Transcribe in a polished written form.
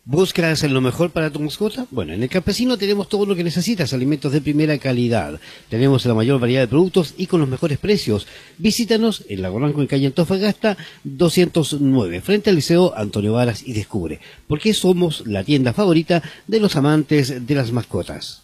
¿Buscas lo mejor para tu mascota? Bueno, en El Campesino tenemos todo lo que necesitas, alimentos de primera calidad. Tenemos la mayor variedad de productos y con los mejores precios. Visítanos en Lago Blanco, en calle Antofagasta 209, frente al Liceo Antonio Varas, y descubre por qué somos la tienda favorita de los amantes de las mascotas.